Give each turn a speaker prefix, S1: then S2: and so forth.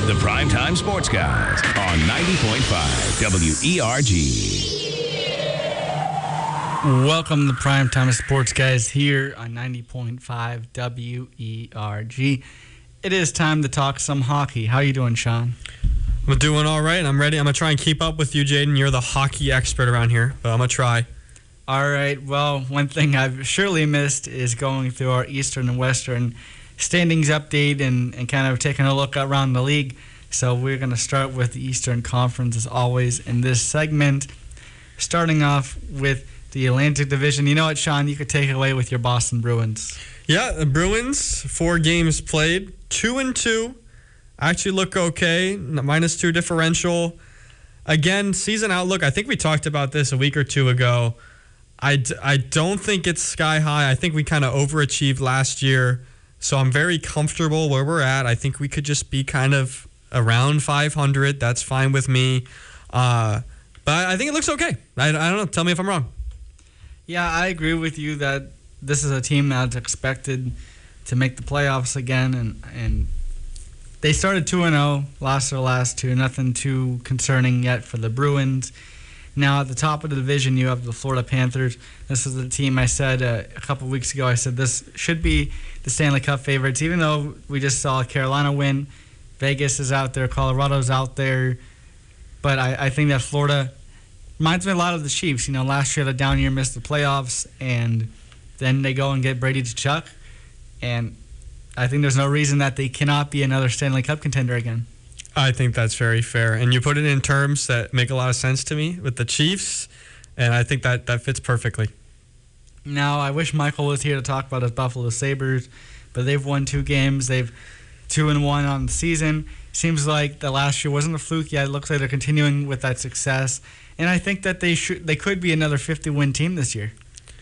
S1: The Primetime Sports Guys on 90.5 WERG.
S2: Welcome to the Primetime Sports Guys here on 90.5 WERG. It is time to talk some hockey. How you doing, Sean?
S3: I'm doing all right. I'm ready. I'm going to try and keep up with you, Jaden. You're the hockey expert around here, but I'm going to try.
S2: All right. Well, one thing I've surely missed is going through our Eastern and Western standings update and kind of taking a look around the league. So we're going to start with the Eastern Conference as always in this segment, starting off with the Atlantic Division. You know what, Sean? You could take it away with your Boston Bruins.
S3: Yeah, the Bruins, 4 games played, 2-2. Actually look okay, -2 differential. Again, season outlook, I think we talked about this a week or two ago. I don't think it's sky high. I think we kind of overachieved last year. So I'm very comfortable where we're at. I think we could just be kind of around 500. That's fine with me. But I think it looks okay. I don't know. Tell me if I'm wrong.
S2: Yeah, I agree with you that this is a team that's expected to make the playoffs again. And they started 2-0, lost their last 2. Nothing too concerning yet for the Bruins. Now, at the top of the division, you have the Florida Panthers. This is the team I said a couple weeks ago. I said this should be the Stanley Cup favorites, even though we just saw Carolina win. Vegas is out there. Colorado's out there. But I think that Florida reminds me a lot of the Chiefs. You know, last year, the down year missed the playoffs, and then they go and get Brady Tkachuk. And I think there's no reason that they cannot be another Stanley Cup contender again.
S3: I think that's very fair. And you put it in terms that make a lot of sense to me with the Chiefs, and I think that fits perfectly.
S2: Now, I wish Michael was here to talk about his Buffalo Sabres, but they've won 2 games. They've 2-1 on the season. Seems like the last year wasn't a fluke yet. It looks like they're continuing with that success. And I think that they could be another 50-win team this year.